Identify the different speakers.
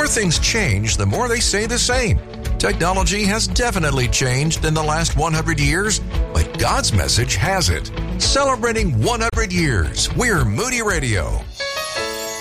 Speaker 1: things change, the more they say the same. Technology has definitely changed in the last 100 years, but God's message hasn't. Celebrating 100 years, we're Moody Radio.